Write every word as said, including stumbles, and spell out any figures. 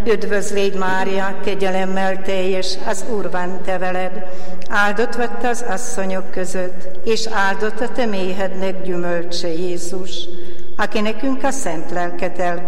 Üdvözl légy, Mária, kegyelemmel teljes, az Úr van te veled. Áldott vagy te az asszonyok között, és áldott a te méhednek gyümölcse, Jézus, aki nekünk a szent lelket elküldte.